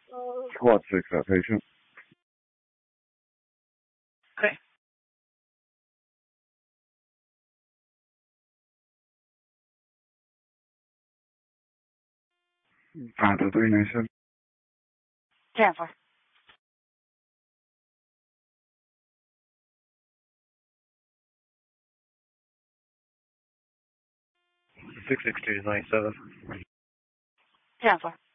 Squad 6, that patient. Okay. 52397. 10-4. 66297. 10-4.